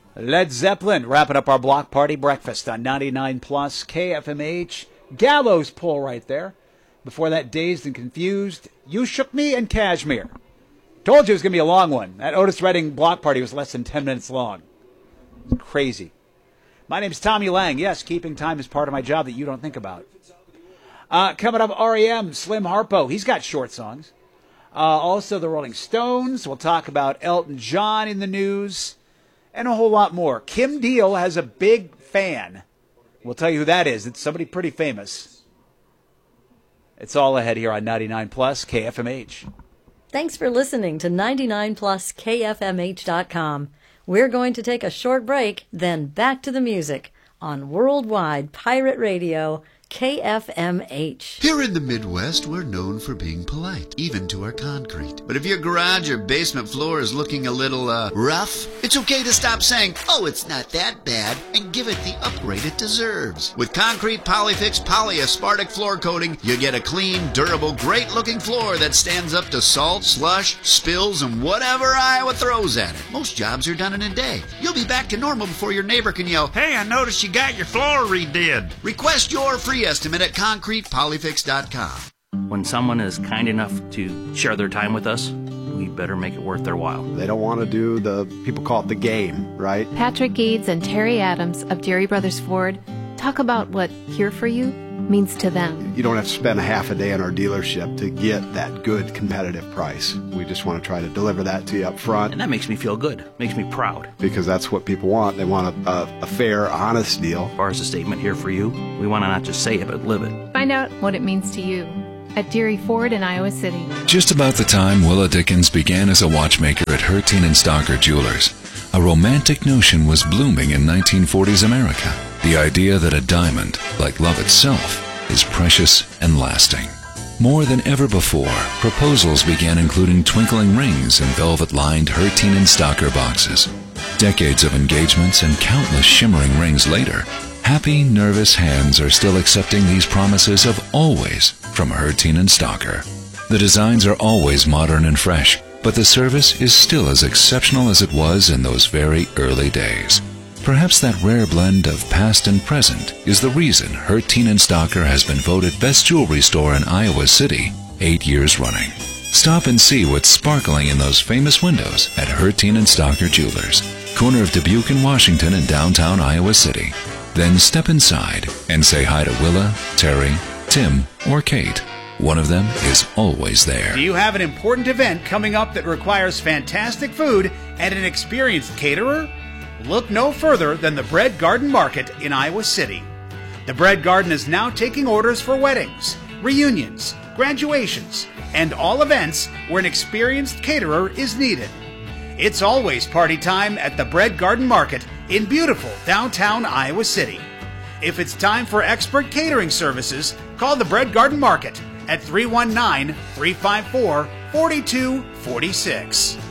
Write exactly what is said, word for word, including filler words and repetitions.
Led Zeppelin wrapping up our block party breakfast on ninety-nine plus K F M H. Gallows pull right there. Before that, Dazed and Confused, You Shook Me, and Kashmir. Told you it was going to be a long one. That Otis Redding block party was less than ten minutes long. Crazy. My name's Tommy Lang. Yes, keeping time is part of my job that you don't think about. Uh, coming up, R E M, Slim Harpo. He's got short songs. Uh, also, the Rolling Stones. We'll talk about Elton John in the news. And a whole lot more. Kim Deal has a big fan. We'll tell you who that is. It's somebody pretty famous. It's all ahead here on ninety-nine plus K F M H. Thanks for listening to ninety-nine plus K F M H dot com. We're going to take a short break, then back to the music on Worldwide Pirate Radio, K F M H. Here in the Midwest, we're known for being polite, even to our concrete. But if your garage or basement floor is looking a little, uh, rough, it's okay to stop saying, oh, it's not that bad, and give it the upgrade it deserves. With Concrete Polyfix Polyaspartic Floor Coating, you get a clean, durable, great-looking floor that stands up to salt, slush, spills, and whatever Iowa throws at it. Most jobs are done in a day. You'll be back to normal before your neighbor can yell, hey, I noticed you got your floor redid. Request your free estimate at concrete polyfix dot com. When someone is kind enough to share their time with us, we better make it worth their while. They don't want to do the, people call it the game, right? Patrick Gades and Terry Adams of Deary Brothers Ford talk about what Here For You means to them. You don't have to spend a half a day in our dealership to get that good competitive price. We just want to try to deliver that to you up front. And that makes me feel good, makes me proud. Because that's what people want. They want a, a, a fair, honest deal. As far as the statement Here For You, we want to not just say it, but live it. Find out what it means to you at Deary Ford in Iowa City. Just about the time Willa Dickens began as a watchmaker at Hertine and Stocker Jewelers, a romantic notion was blooming in nineteen forties America. The idea that a diamond, like love itself, is precious and lasting. More than ever before, proposals began including twinkling rings and velvet-lined Hertine and Stocker boxes. Decades of engagements and countless shimmering rings later, happy, nervous hands are still accepting these promises of always from Hertine and Stocker. The designs are always modern and fresh, but the service is still as exceptional as it was in those very early days. Perhaps that rare blend of past and present is the reason Hertine and Stocker has been voted best jewelry store in Iowa City eight years running. Stop and see what's sparkling in those famous windows at Hertine and Stocker Jewelers, corner of Dubuque and Washington in downtown Iowa City. Then step inside and say hi to Willa, Terry, Tim, or Kate. One of them is always there. Do you have an important event coming up that requires fantastic food and an experienced caterer? Look no further than the Bread Garden Market in Iowa City. The Bread Garden is now taking orders for weddings, reunions, graduations, and all events where an experienced caterer is needed. It's always party time at the Bread Garden Market in beautiful downtown Iowa City. If it's time for expert catering services, call the Bread Garden Market at three one nine, three five four, four two four six.